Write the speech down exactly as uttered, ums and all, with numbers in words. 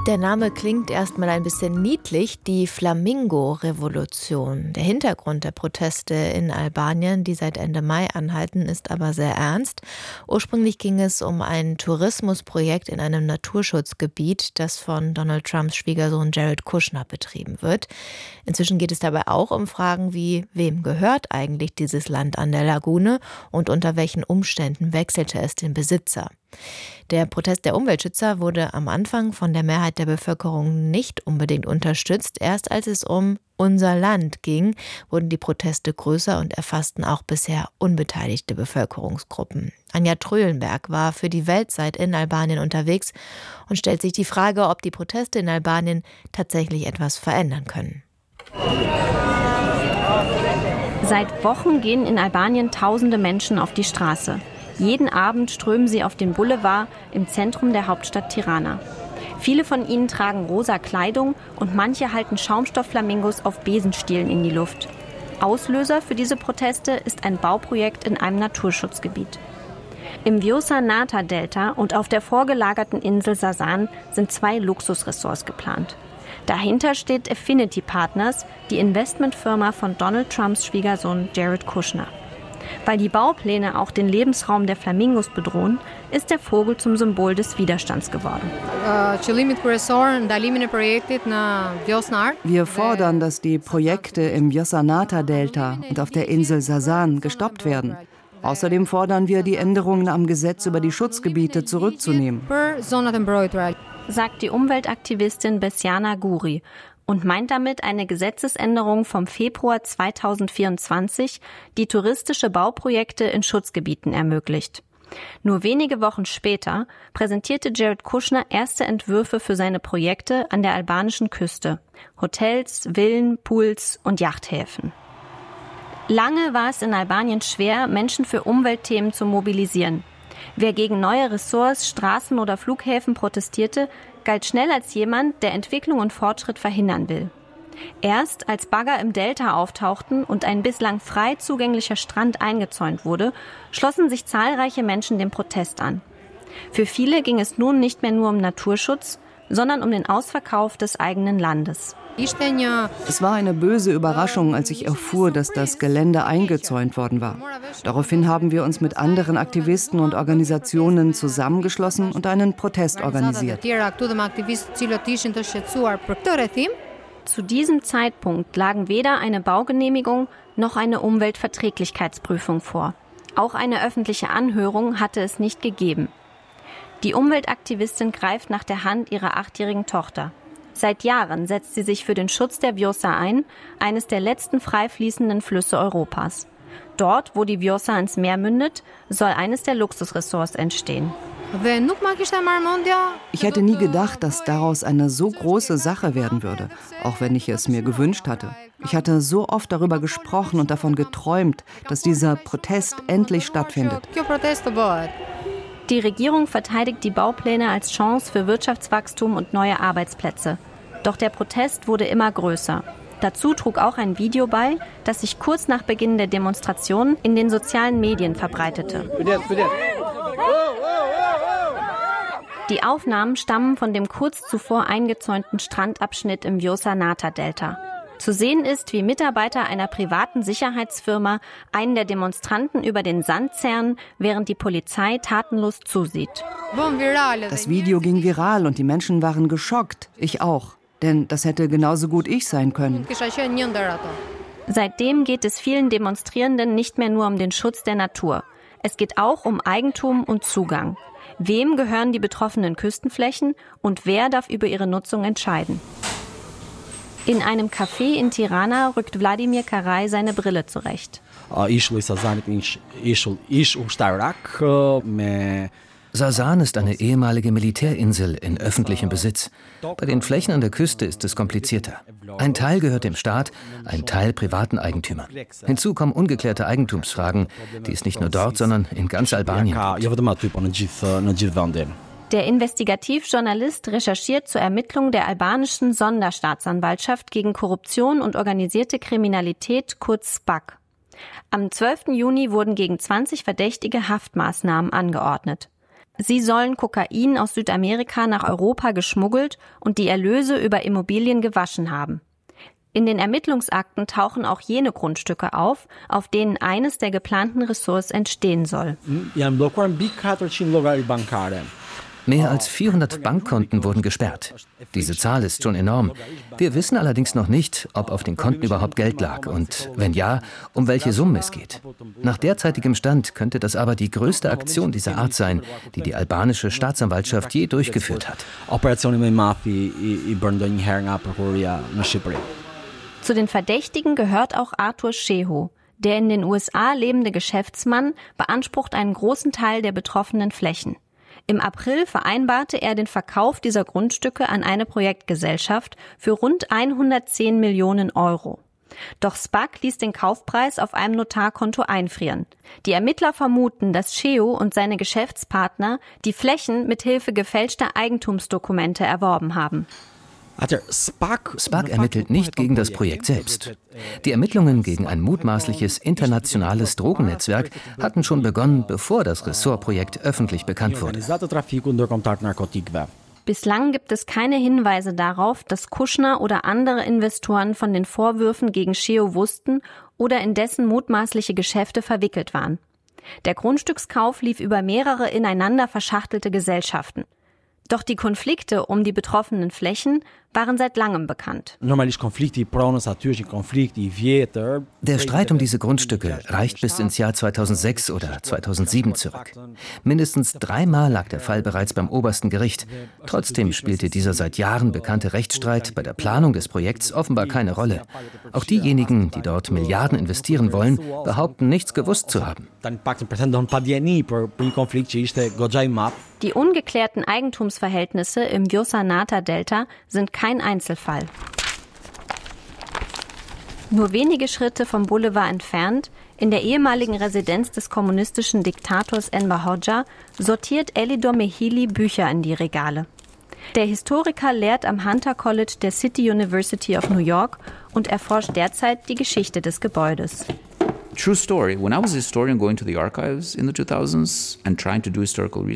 Der Name klingt erstmal ein bisschen niedlich, die Flamingo-Revolution. Der Hintergrund der Proteste in Albanien, die seit Ende Mai anhalten, ist aber sehr ernst. Ursprünglich ging es um ein Tourismusprojekt in einem Naturschutzgebiet, das von Donald Trumps Schwiegersohn Jared Kushner betrieben wird. Inzwischen geht es dabei auch um Fragen wie, wem gehört eigentlich dieses Land an der Lagune und unter welchen Umständen wechselte es den Besitzer. Der Protest der Umweltschützer wurde am Anfang von der Mehrheit der Bevölkerung nicht unbedingt unterstützt. Erst als es um unser Land ging, wurden die Proteste größer und erfassten auch bisher unbeteiligte Bevölkerungsgruppen. Anja Tröhlenberg war für die Weltzeit in Albanien unterwegs und stellt sich die Frage, ob die Proteste in Albanien tatsächlich etwas verändern können. Seit Wochen gehen in Albanien tausende Menschen auf die Straße. Jeden Abend strömen sie auf den Boulevard im Zentrum der Hauptstadt Tirana. Viele von ihnen tragen rosa Kleidung und manche halten Schaumstoffflamingos auf Besenstielen in die Luft. Auslöser für diese Proteste ist ein Bauprojekt in einem Naturschutzgebiet. Im Vjosa-Nata-Delta und auf der vorgelagerten Insel Sasan sind zwei Luxusressorts geplant. Dahinter steht Affinity Partners, die Investmentfirma von Donald Trumps Schwiegersohn Jared Kushner. Weil die Baupläne auch den Lebensraum der Flamingos bedrohen, ist der Vogel zum Symbol des Widerstands geworden. Wir fordern, dass die Projekte im Vjosa-Nata-Delta und auf der Insel Sasan gestoppt werden. Außerdem fordern wir, die Änderungen am Gesetz über die Schutzgebiete zurückzunehmen, sagt die Umweltaktivistin Besiana Guri und meint damit eine Gesetzesänderung vom Februar zweitausendvierundzwanzig, die touristische Bauprojekte in Schutzgebieten ermöglicht. Nur wenige Wochen später präsentierte Jared Kushner erste Entwürfe für seine Projekte an der albanischen Küste. Hotels, Villen, Pools und Yachthäfen. Lange war es in Albanien schwer, Menschen für Umweltthemen zu mobilisieren. Wer gegen neue Ressorts, Straßen oder Flughäfen protestierte, galt schnell als jemand, der Entwicklung und Fortschritt verhindern will. Erst als Bagger im Delta auftauchten und ein bislang frei zugänglicher Strand eingezäunt wurde, schlossen sich zahlreiche Menschen dem Protest an. Für viele ging es nun nicht mehr nur um Naturschutz, sondern um den Ausverkauf des eigenen Landes. Es war eine böse Überraschung, als ich erfuhr, dass das Gelände eingezäunt worden war. Daraufhin haben wir uns mit anderen Aktivisten und Organisationen zusammengeschlossen und einen Protest organisiert. Zu diesem Zeitpunkt lagen weder eine Baugenehmigung noch eine Umweltverträglichkeitsprüfung vor. Auch eine öffentliche Anhörung hatte es nicht gegeben. Die Umweltaktivistin greift nach der Hand ihrer achtjährigen Tochter. Seit Jahren setzt sie sich für den Schutz der Vjosa ein, eines der letzten frei fließenden Flüsse Europas. Dort, wo die Vjosa ins Meer mündet, soll eines der Luxusressorts entstehen. Ich hätte nie gedacht, dass daraus eine so große Sache werden würde, auch wenn ich es mir gewünscht hatte. Ich hatte so oft darüber gesprochen und davon geträumt, dass dieser Protest endlich stattfindet. Die Regierung verteidigt die Baupläne als Chance für Wirtschaftswachstum und neue Arbeitsplätze. Doch der Protest wurde immer größer. Dazu trug auch ein Video bei, das sich kurz nach Beginn der Demonstration in den sozialen Medien verbreitete. Die Aufnahmen stammen von dem kurz zuvor eingezäunten Strandabschnitt im Vjosa-Nata-Delta. Zu sehen ist, wie Mitarbeiter einer privaten Sicherheitsfirma einen der Demonstranten über den Sand zerren, während die Polizei tatenlos zusieht. Das Video ging viral und die Menschen waren geschockt. Ich auch. Denn das hätte genauso gut ich sein können. Seitdem geht es vielen Demonstrierenden nicht mehr nur um den Schutz der Natur. Es geht auch um Eigentum und Zugang. Wem gehören die betroffenen Küstenflächen und wer darf über ihre Nutzung entscheiden? In einem Café in Tirana rückt Wladimir Karai seine Brille zurecht. Sasan ist eine ehemalige Militärinsel in öffentlichem Besitz. Bei den Flächen an der Küste ist es komplizierter. Ein Teil gehört dem Staat, ein Teil privaten Eigentümern. Hinzu kommen ungeklärte Eigentumsfragen, die es nicht nur dort, sondern in ganz Albanien gibt. Der Investigativjournalist recherchiert zur Ermittlung der albanischen Sonderstaatsanwaltschaft gegen Korruption und organisierte Kriminalität, kurz SPAK. Am zwölften Juni wurden gegen zwanzig Verdächtige Haftmaßnahmen angeordnet. Sie sollen Kokain aus Südamerika nach Europa geschmuggelt und die Erlöse über Immobilien gewaschen haben. In den Ermittlungsakten tauchen auch jene Grundstücke auf, auf denen eines der geplanten Ressorts entstehen soll. Mehr als vierhundert Bankkonten wurden gesperrt. Diese Zahl ist schon enorm. Wir wissen allerdings noch nicht, ob auf den Konten überhaupt Geld lag und, wenn ja, um welche Summen es geht. Nach derzeitigem Stand könnte das aber die größte Aktion dieser Art sein, die die albanische Staatsanwaltschaft je durchgeführt hat. Zu den Verdächtigen gehört auch Arthur Sheho. Der in den U S A lebende Geschäftsmann beansprucht einen großen Teil der betroffenen Flächen. Im April vereinbarte er den Verkauf dieser Grundstücke an eine Projektgesellschaft für rund hundertzehn Millionen Euro. Doch S P A C ließ den Kaufpreis auf einem Notarkonto einfrieren. Die Ermittler vermuten, dass Sheho und seine Geschäftspartner die Flächen mithilfe gefälschter Eigentumsdokumente erworben haben. S P A C ermittelt nicht gegen das Projekt selbst. Die Ermittlungen gegen ein mutmaßliches internationales Drogennetzwerk hatten schon begonnen, bevor das Ressortprojekt öffentlich bekannt wurde. Bislang gibt es keine Hinweise darauf, dass Kushner oder andere Investoren von den Vorwürfen gegen Sheho wussten oder in dessen mutmaßliche Geschäfte verwickelt waren. Der Grundstückskauf lief über mehrere ineinander verschachtelte Gesellschaften. Doch die Konflikte um die betroffenen Flächen waren seit langem bekannt. Der Streit um diese Grundstücke reicht bis ins Jahr zweitausendsechs oder zweitausendsieben zurück. Mindestens dreimal lag der Fall bereits beim obersten Gericht. Trotzdem spielte dieser seit Jahren bekannte Rechtsstreit bei der Planung des Projekts offenbar keine Rolle. Auch diejenigen, die dort Milliarden investieren wollen, behaupten, nichts gewusst zu haben. Die ungeklärten Eigentumsverhältnisse im Vjosa-Nata-Delta sind kein Einzelfall. Nur wenige Schritte vom Boulevard entfernt, in der ehemaligen Residenz des kommunistischen Diktators Enver Hoxha, sortiert Elidor Mehili Bücher in die Regale. Der Historiker lehrt am Hunter College der City University of New York und erforscht derzeit die Geschichte des Gebäudes. True story. When I was a historian going to the archives in the two thousands and trying to do historical research,